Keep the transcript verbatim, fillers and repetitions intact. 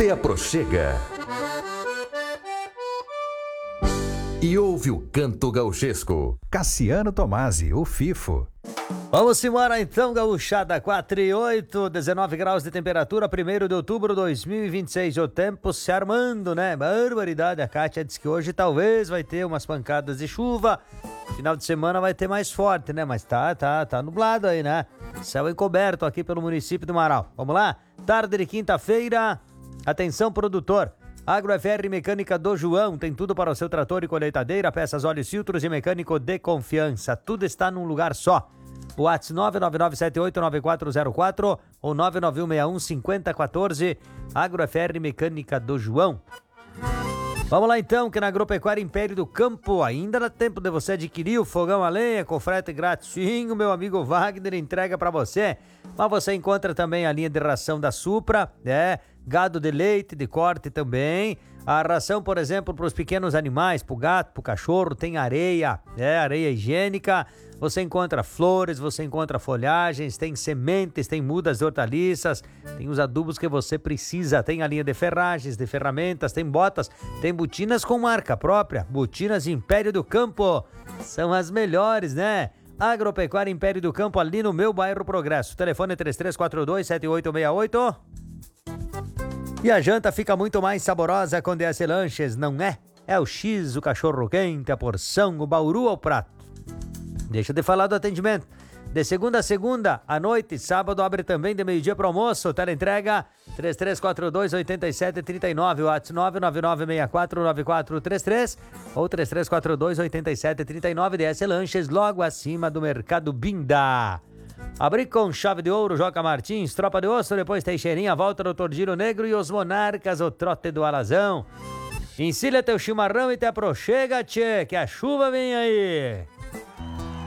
te aproxega. E ouve o canto gauchesco. Cassiano Tomasi, o Fifo. Vamos embora então, gauchada, quatro e oito, dezenove graus de temperatura, primeiro de outubro de dois mil e vinte e seis, o tempo se armando, né? Barbaridade, a Kátia disse que hoje talvez vai ter umas pancadas de chuva, final de semana vai ter mais forte, né? Mas tá, tá, tá nublado aí, né? Céu encoberto aqui pelo município do Marau. Vamos lá? Tarde de quinta-feira, atenção produtor. Agro F R Mecânica do João, tem tudo para o seu trator e colheitadeira, peças, óleos, filtros e mecânico de confiança. Tudo está num lugar só. O WhatsApp nove nove nove sete oito nove quatro zero quatro ou nove nove um seis um cinco zero um quatro, Agro F R Mecânica do João. Vamos lá então, que na Agropecuária Império do Campo ainda dá tempo de você adquirir o fogão a lenha com frete grátis. Sim, o meu amigo Wagner entrega para você. Mas você encontra também a linha de ração da Supra, é, gado de leite, de corte também. A ração, por exemplo, para os pequenos animais, para o gato, para o cachorro, tem areia, é, areia higiênica. Você encontra flores, você encontra folhagens, tem sementes, tem mudas de hortaliças, tem os adubos que você precisa, tem a linha de ferragens, de ferramentas, tem botas, tem botinas com marca própria, botinas Império do Campo, são as melhores, né? Agropecuária Império do Campo, ali no meu bairro Progresso, telefone três três quatro dois sete oito seis oito. E a janta fica muito mais saborosa com D S Lanches, não é? É o X, o cachorro quente, a porção, o bauru ao prato. Deixa de falar do atendimento. De segunda a segunda, à noite, sábado abre também de meio-dia para almoço. Teleentrega três três quatro dois oito sete três nove, WhatsApp nove nove nove seis quatro nove quatro três três ou três três quatro dois oito sete três nove. D S Lanches, logo acima do Mercado Binda. Abri com chave de ouro, Joca Martins, Tropa de Osso, depois Teixeirinha, volta do Tordilho Negro e os Monarcas, o trote do Alazão. Encilha teu chimarrão e te aproxega, tchê, que a chuva vem aí.